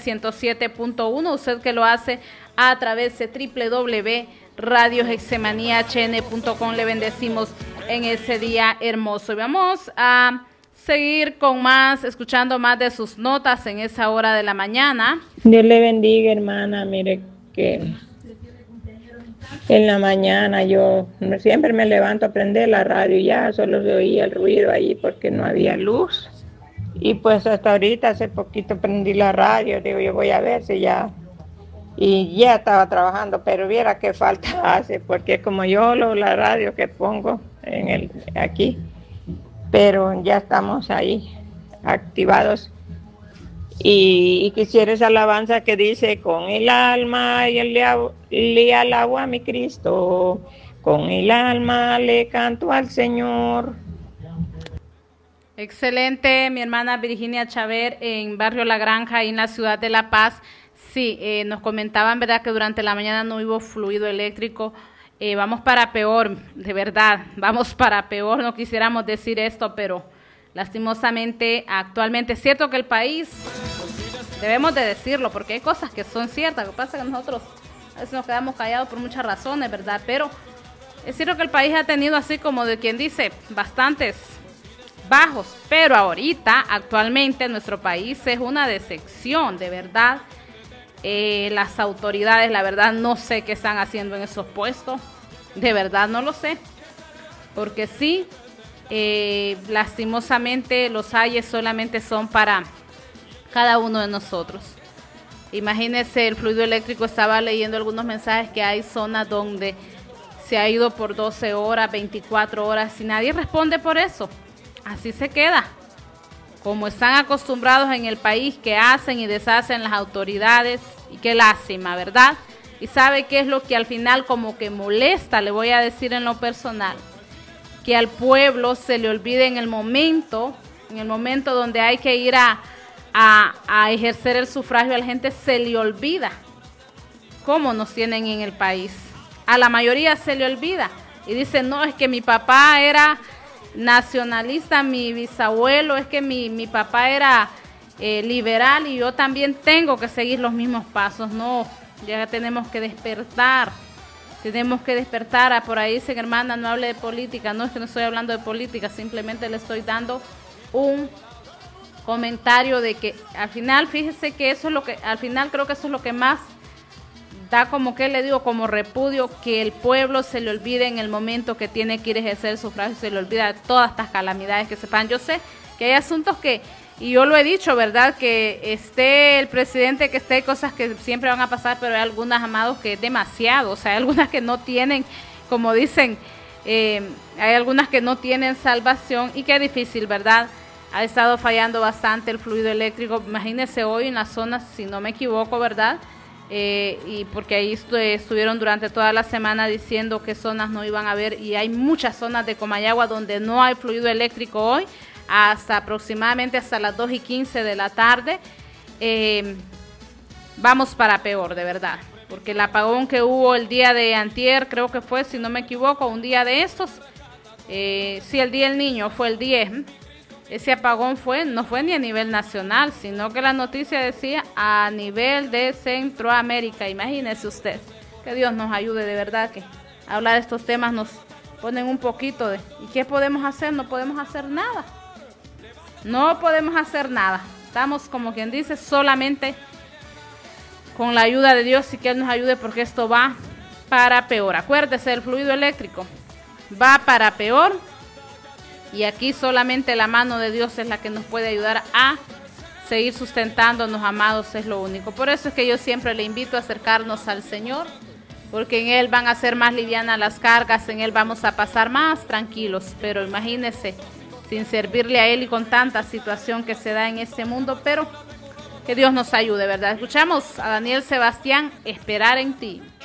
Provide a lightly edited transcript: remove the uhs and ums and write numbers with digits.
107.1, usted que lo hace a través de www.radiohexemaniahn.com. Le bendecimos en ese día hermoso. Y vamos a seguir con más, escuchando más de sus notas en esa hora de la mañana. Dios le bendiga, hermana. Mire que en la mañana yo siempre me levanto a prender la radio y ya solo se oía el ruido ahí porque no había luz. Y pues hasta ahorita, hace poquito prendí la radio, digo yo voy a ver si ya... Y ya estaba trabajando, pero viera qué falta hace, porque como yo la radio que pongo aquí, pero ya estamos ahí activados. Y quisiera esa alabanza que dice: con el alma y le alabo a mi Cristo, con el alma le canto al Señor. Excelente, mi hermana Virginia Chaver en Barrio La Granja, ahí en la ciudad de La Paz. Sí, nos comentaban, ¿verdad?, que durante la mañana no hubo fluido eléctrico. Vamos para peor, de verdad, vamos para peor. No quisiéramos decir esto, pero lastimosamente actualmente es cierto que el país, debemos de decirlo, porque hay cosas que son ciertas. Lo que pasa es que nosotros a veces nos quedamos callados por muchas razones, ¿verdad? Pero es cierto que el país ha tenido, así como de quien dice, bastantes bajos, pero ahorita, actualmente, nuestro país es una decepción, de verdad. Las autoridades, la verdad, no sé qué están haciendo en esos puestos, de verdad no lo sé, porque sí, lastimosamente los ayes solamente son para cada uno de nosotros. Imagínense, el fluido eléctrico, estaba leyendo algunos mensajes que hay zonas donde se ha ido por 12 horas, 24 horas y nadie responde por eso. Así se queda, como están acostumbrados en el país, que hacen y deshacen las autoridades, y qué lástima, ¿verdad? Y sabe qué es lo que al final como que molesta, le voy a decir en lo personal, que al pueblo se le olvide en el momento donde hay que ir a ejercer el sufragio, a la gente se le olvida cómo nos tienen en el país. A la mayoría se le olvida y dicen: no, es que mi papá era nacionalista, mi bisabuelo, es que mi papá era liberal y yo también tengo que seguir los mismos pasos. No, ya tenemos que despertar, por ahí dicen: hermana, no hable de política. No, es que no estoy hablando de política, simplemente le estoy dando un comentario de que al final, fíjese que eso es lo que, al final creo que eso es lo que más da, como que le digo, como repudio, que el pueblo se le olvide en el momento que tiene que ir a ejercer el sufragio, se le olvida de todas estas calamidades que se pasan. Yo sé que hay asuntos que, y yo lo he dicho, ¿verdad?, que esté el presidente, que esté, cosas que siempre van a pasar, pero hay algunas, amados, que es demasiado. O sea, hay algunas que no tienen, como dicen, hay algunas que no tienen salvación, y qué difícil, ¿verdad? Ha estado fallando bastante el fluido eléctrico. Imagínense hoy en las zonas, si no me equivoco, ¿verdad?, y porque ahí estuvieron durante toda la semana diciendo qué zonas no iban a haber, y hay muchas zonas de Comayagua donde no hay fluido eléctrico hoy, aproximadamente hasta las 2:15 de la tarde. Vamos para peor, de verdad, porque el apagón que hubo el día de antier, creo que fue, si no me equivoco, un día de estos, sí, el día del niño fue el 10. Ese apagón no fue ni a nivel nacional, sino que la noticia decía a nivel de Centroamérica. Imagínese usted, que Dios nos ayude, de verdad, que hablar de estos temas nos ponen un poquito de... ¿Y qué podemos hacer? No podemos hacer nada. No podemos hacer nada. Estamos, como quien dice, solamente con la ayuda de Dios y que Él nos ayude, porque esto va para peor. Acuérdese, el fluido eléctrico va para peor. Y aquí solamente la mano de Dios es la que nos puede ayudar a seguir sustentándonos, amados, es lo único. Por eso es que yo siempre le invito a acercarnos al Señor, porque en Él van a ser más livianas las cargas, en Él vamos a pasar más tranquilos. Pero imagínense, sin servirle a Él y con tanta situación que se da en este mundo, pero que Dios nos ayude, ¿verdad? Escuchamos a Daniel Sebastián, Esperar en ti.